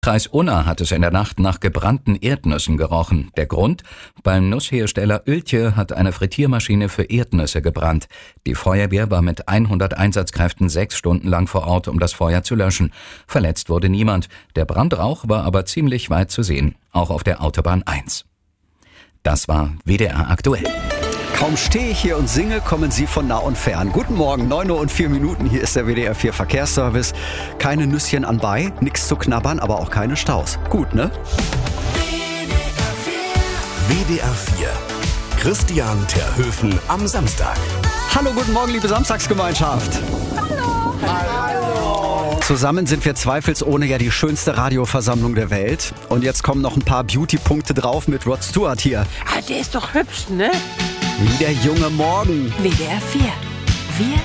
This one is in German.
Kreis Unna hat es in der Nacht nach gebrannten Erdnüssen gerochen. Der Grund? Beim Nusshersteller Oeltje hat eine Frittiermaschine für Erdnüsse gebrannt. Die Feuerwehr war mit 100 Einsatzkräften 6 Stunden lang vor Ort, um das Feuer zu löschen. Verletzt wurde niemand. Der Brandrauch war aber ziemlich weit zu sehen, auch auf der Autobahn 1. Das war WDR aktuell. Kaum stehe ich hier und singe, kommen Sie von nah und fern. Guten Morgen, 9:04 Uhr, hier ist der WDR 4 Verkehrsservice. Keine Nüsschen anbei, nichts zu knabbern, aber auch keine Staus. Gut, ne? WDR 4. Christian Terhöfen am Samstag. Hallo, guten Morgen, liebe Samstagsgemeinschaft. Hallo. Zusammen sind wir zweifelsohne ja die schönste Radioversammlung der Welt. Und jetzt kommen noch ein paar Beauty-Punkte drauf mit Rod Stewart hier. Ah, der ist doch hübsch, ne? Wie der junge Morgen. WDR 4. Wir